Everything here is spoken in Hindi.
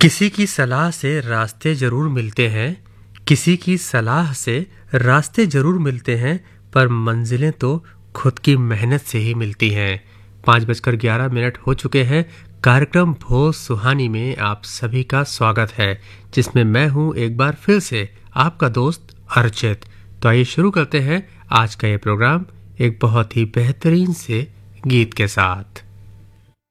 किसी की सलाह से रास्ते ज़रूर मिलते हैं, किसी की सलाह से रास्ते ज़रूर मिलते हैं, पर मंजिलें तो खुद की मेहनत से ही मिलती हैं। 5:11 हो चुके हैं। कार्यक्रम भोज सुहानी में आप सभी का स्वागत है, जिसमें मैं हूं एक बार फिर से आपका दोस्त अर्चित। तो आइए शुरू करते हैं आज का ये प्रोग्राम एक बहुत ही बेहतरीन से गीत के साथ।